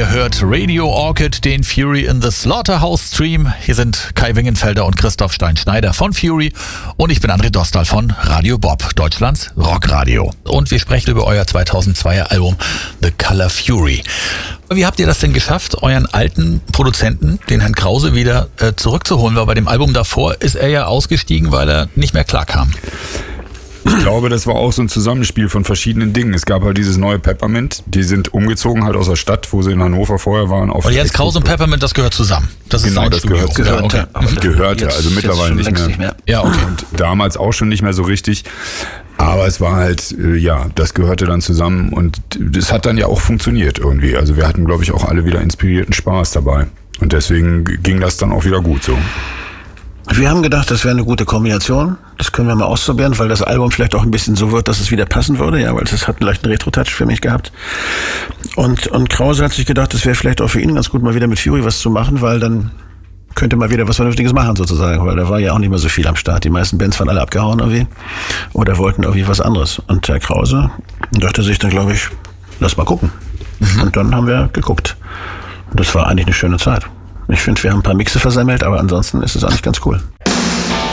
Ihr hört Radio Orchid, den Fury in the Slaughterhouse Stream. Hier sind Kai Wingenfelder und Christoph Stein-Schneider von Fury und ich bin André Dostal von Radio Bob, Deutschlands Rockradio. Und wir sprechen über euer 2002er Album The Color Fury. Wie habt ihr das denn geschafft, euren alten Produzenten, den Herrn Krause, wieder zurückzuholen? Weil bei dem Album davor ist er ja ausgestiegen, weil er nicht mehr klarkam. Ich glaube, das war auch so ein Zusammenspiel von verschiedenen Dingen. Es gab halt dieses neue Peppermint, die sind umgezogen halt aus der Stadt, wo sie in Hannover vorher waren. Und Jens Krause und Peppermint, das gehört zusammen. Das genau, ist das gehörte, also mittlerweile nicht mehr. Ja, okay. Und damals auch schon nicht mehr so richtig. Aber es war halt, das gehörte dann zusammen und das hat dann ja auch funktioniert irgendwie. Also wir hatten, glaube ich, auch alle wieder inspirierten Spaß dabei. Und deswegen ging das dann auch wieder gut so. Wir haben gedacht, das wäre eine gute Kombination. Das können wir mal ausprobieren, weil das Album vielleicht auch ein bisschen so wird, dass es wieder passen würde, ja, weil es hat einen leichten Retro-Touch für mich gehabt. Und Krause hat sich gedacht, es wäre vielleicht auch für ihn ganz gut, mal wieder mit Fury was zu machen, weil dann könnte mal wieder was Vernünftiges machen sozusagen, weil da war ja auch nicht mehr so viel am Start. Die meisten Bands waren alle abgehauen irgendwie oder wollten irgendwie was anderes. Und der Krause dachte sich dann, glaube ich, lass mal gucken. Und dann haben wir geguckt. Und das war eigentlich eine schöne Zeit. Ich finde, wir haben ein paar Mixe versammelt, aber ansonsten ist es eigentlich ganz cool.